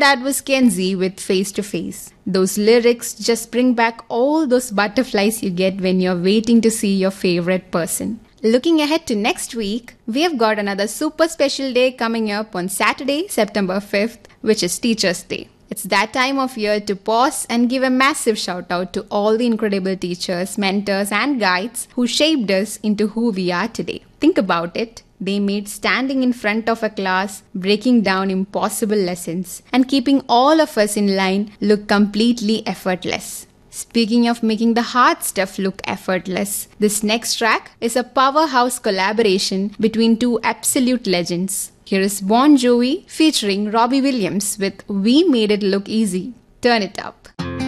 And that was Kenzie with Face to Face. Those lyrics just bring back all those butterflies you get when you're waiting to see your favorite person. Looking ahead to next week, we have got another super special day coming up on Saturday, September 5th, which is Teachers' Day. It's that time of year to pause and give a massive shout out to all the incredible teachers, mentors, and guides who shaped us into who we are today. Think about it. They made standing in front of a class, breaking down impossible lessons, and keeping all of us in line look completely effortless. Speaking of making the hard stuff look effortless, this next track is a powerhouse collaboration between two absolute legends. Here is Bon Jovi featuring Robbie Williams with We Made It Look Easy. Turn it up.